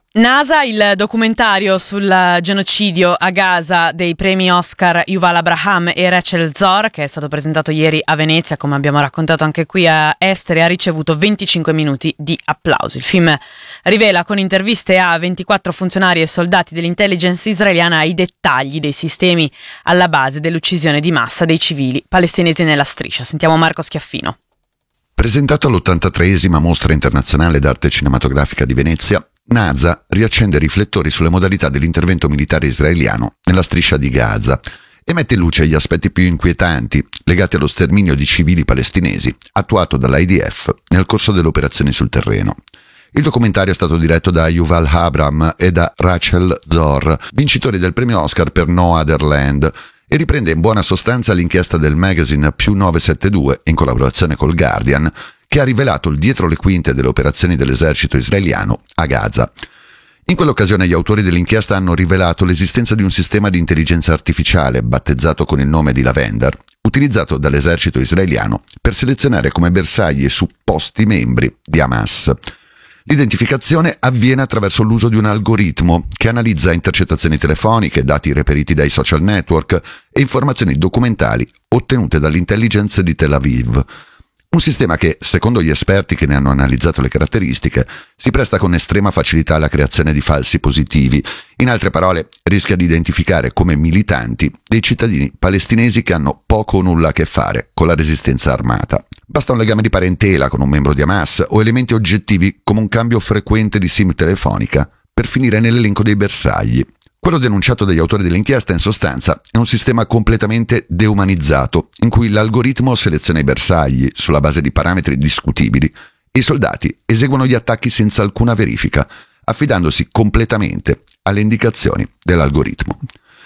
NASA, il documentario sul genocidio a Gaza dei premi Oscar Yuval Abraham e Rachel Zor, che è stato presentato ieri a Venezia, come abbiamo raccontato anche qui a Estere, ha ricevuto 25 minuti di applausi. Il film rivela con interviste a 24 funzionari e soldati dell'intelligence israeliana i dettagli dei sistemi alla base dell'uccisione di massa dei civili palestinesi nella striscia. Sentiamo Marco Schiaffino. Presentato all'83esima Mostra Internazionale d'Arte Cinematografica di Venezia, NASA riaccende i riflettori sulle modalità dell'intervento militare israeliano nella striscia di Gaza e mette in luce gli aspetti più inquietanti legati allo sterminio di civili palestinesi attuato dall'IDF nel corso delle operazioni sul terreno. Il documentario è stato diretto da Yuval Abraham e da Rachel Zor, vincitori del premio Oscar per No Other Land, e riprende in buona sostanza l'inchiesta del magazine Più 972 in collaborazione col Guardian, che ha rivelato il dietro le quinte delle operazioni dell'esercito israeliano a Gaza. In quell'occasione gli autori dell'inchiesta hanno rivelato l'esistenza di un sistema di intelligenza artificiale, battezzato con il nome di Lavender, utilizzato dall'esercito israeliano per selezionare come bersagli e supposti membri di Hamas. L'identificazione avviene attraverso l'uso di un algoritmo che analizza intercettazioni telefoniche, dati reperiti dai social network e informazioni documentali ottenute dall'intelligence di Tel Aviv. Un sistema che, secondo gli esperti che ne hanno analizzato le caratteristiche, si presta con estrema facilità alla creazione di falsi positivi. In altre parole, rischia di identificare come militanti dei cittadini palestinesi che hanno poco o nulla a che fare con la resistenza armata. Basta un legame di parentela con un membro di Hamas o elementi oggettivi come un cambio frequente di SIM telefonica per finire nell'elenco dei bersagli. Quello denunciato dagli autori dell'inchiesta, in sostanza, è un sistema completamente deumanizzato, in cui l'algoritmo seleziona i bersagli sulla base di parametri discutibili e i soldati eseguono gli attacchi senza alcuna verifica, affidandosi completamente alle indicazioni dell'algoritmo.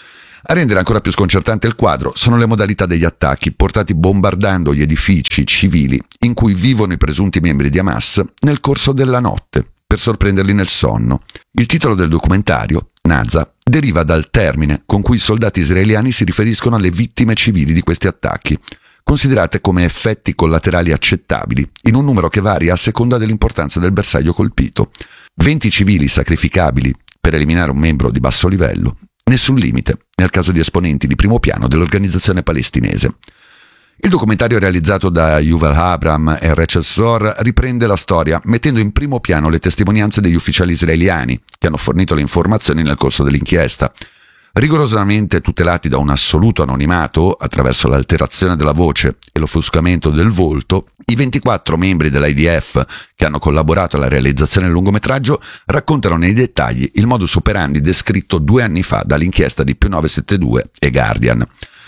A rendere ancora più sconcertante il quadro sono le modalità degli attacchi portati bombardando gli edifici civili in cui vivono i presunti membri di Hamas nel corso della notte, per sorprenderli nel sonno. Il titolo del documentario, NASA, deriva dal termine con cui i soldati israeliani si riferiscono alle vittime civili di questi attacchi, considerate come effetti collaterali accettabili, in un numero che varia a seconda dell'importanza del bersaglio colpito. 20 civili sacrificabili per eliminare un membro di basso livello, nessun limite nel caso di esponenti di primo piano dell'organizzazione palestinese. Il documentario realizzato da Yuval Abraham e Rachel Zor riprende la storia mettendo in primo piano le testimonianze degli ufficiali israeliani che hanno fornito le informazioni nel corso dell'inchiesta. Rigorosamente tutelati da un assoluto anonimato attraverso l'alterazione della voce e l'offuscamento del volto, i 24 membri dell'IDF che hanno collaborato alla realizzazione del lungometraggio raccontano nei dettagli il modus operandi descritto 2 anni fa dall'inchiesta di Più 972 e Guardian.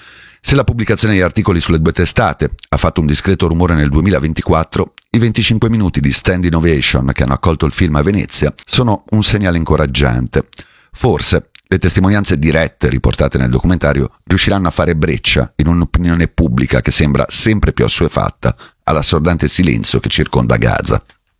Se la pubblicazione di articoli sulle 2 testate ha fatto un discreto rumore nel 2024, i 25 minuti di stand ovation che hanno accolto il film a Venezia sono un segnale incoraggiante. Forse le testimonianze dirette riportate nel documentario riusciranno a fare breccia in un'opinione pubblica che sembra sempre più assuefatta all'assordante silenzio che circonda Gaza.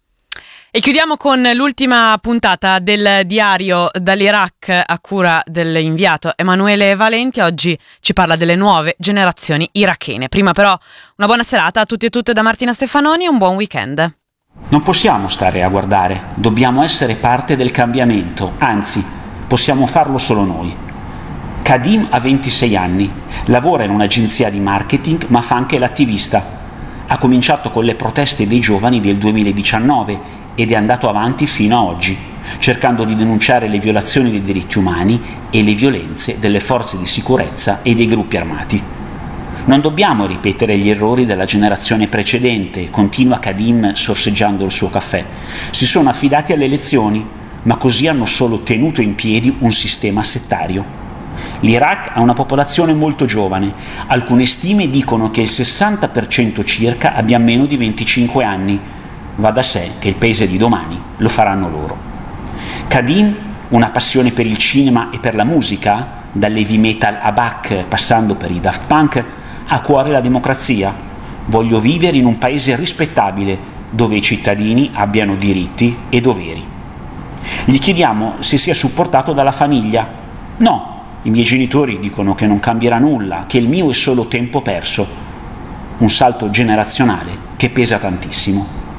E chiudiamo con l'ultima puntata del diario dall'Iraq a cura dell'inviato Emanuele Valenti. Oggi ci parla delle nuove generazioni irachene. Prima però una buona serata a tutti e tutte da Martina Stefanoni e un buon weekend. Non possiamo stare a guardare, dobbiamo essere parte del cambiamento, anzi, possiamo farlo solo noi. Kadim ha 26 anni, lavora in un'agenzia di marketing ma fa anche l'attivista. Ha cominciato con le proteste dei giovani del 2019 ed è andato avanti fino a oggi, cercando di denunciare le violazioni dei diritti umani e le violenze delle forze di sicurezza e dei gruppi armati. Non dobbiamo ripetere gli errori della generazione precedente, continua Kadim sorseggiando il suo caffè. Si sono affidati alle elezioni, ma così hanno solo tenuto in piedi un sistema settario. L'Iraq ha una popolazione molto giovane, alcune stime dicono che il 60% circa abbia meno di 25 anni. Va da sé che il paese di domani lo faranno loro. Kadim, una passione per il cinema e per la musica, dall'heavy metal a Bach passando per i Daft Punk, ha a cuore la democrazia. Voglio vivere in un paese rispettabile, dove i cittadini abbiano diritti e doveri. Gli chiediamo se sia supportato dalla famiglia. No, i miei genitori dicono che non cambierà nulla, che il mio è solo tempo perso. Un salto generazionale che pesa tantissimo.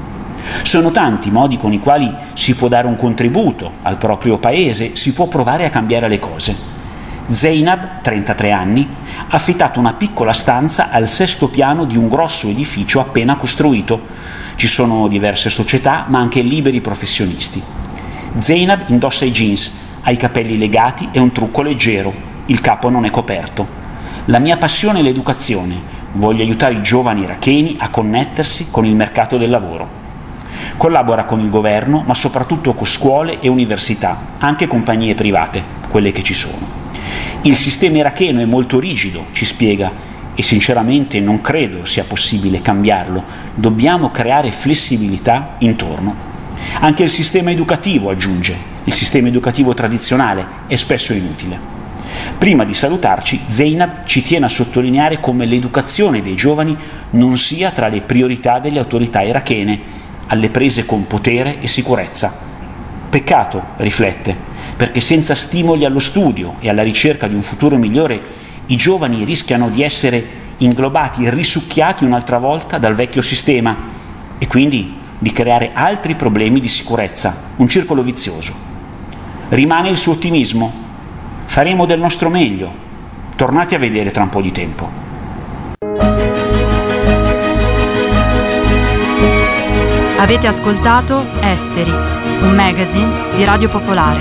Sono tanti i modi con i quali si può dare un contributo al proprio paese, si può provare a cambiare le cose. Zeynab, 33 anni, ha affittato una piccola stanza al 6° piano di un grosso edificio appena costruito. Ci sono diverse società, ma anche liberi professionisti. Zeynab indossa i jeans, ha i capelli legati e un trucco leggero, il capo non è coperto. La mia passione è l'educazione, voglio aiutare i giovani iracheni a connettersi con il mercato del lavoro. Collabora con il governo, ma soprattutto con scuole e università, anche compagnie private, quelle che ci sono. Il sistema iracheno è molto rigido, ci spiega, e sinceramente non credo sia possibile cambiarlo. Dobbiamo creare flessibilità intorno. Anche il sistema educativo, aggiunge, il sistema educativo tradizionale è spesso inutile. Prima di salutarci, Zeynab ci tiene a sottolineare come l'educazione dei giovani non sia tra le priorità delle autorità irachene, alle prese con potere e sicurezza. Peccato, riflette, perché senza stimoli allo studio e alla ricerca di un futuro migliore, i giovani rischiano di essere inglobati, risucchiati un'altra volta dal vecchio sistema e quindi di creare altri problemi di sicurezza, un circolo vizioso. Rimane il suo ottimismo. Faremo del nostro meglio. Tornate a vedere tra un po' di tempo. Avete ascoltato Esteri, un magazine di Radio Popolare.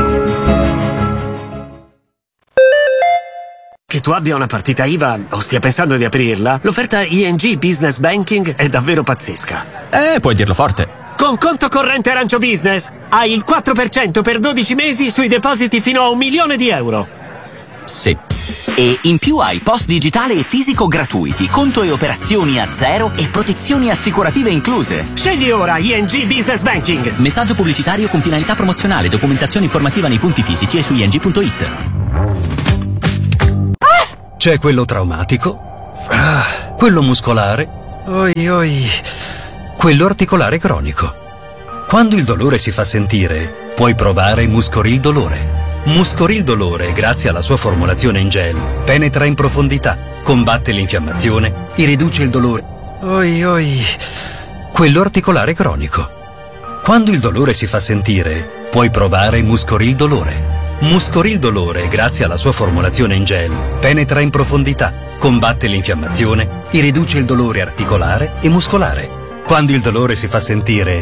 Che tu abbia una partita IVA o stia pensando di aprirla, l'offerta ING Business Banking è davvero pazzesca. Puoi dirlo forte. Con conto corrente Arancio Business hai il 4% per 12 mesi sui depositi fino a €1.000.000. Sì. E in più hai post digitale e fisico gratuiti, conto e operazioni a zero e protezioni assicurative incluse. Scegli ora ING Business Banking. Messaggio pubblicitario con finalità promozionale, documentazione informativa nei punti fisici e su ing.it. C'è quello traumatico, quello muscolare, quello articolare cronico. Quando il dolore si fa sentire, puoi provare Muscoril Dolore. Muscoril Dolore, grazie alla sua formulazione in gel, penetra in profondità, combatte l'infiammazione e riduce il dolore. Quello articolare cronico. Quando il dolore si fa sentire, puoi provare Muscoril Dolore. Muscoril Dolore, grazie alla sua formulazione in gel, penetra in profondità, combatte l'infiammazione e riduce il dolore articolare e muscolare. Quando il dolore si fa sentire,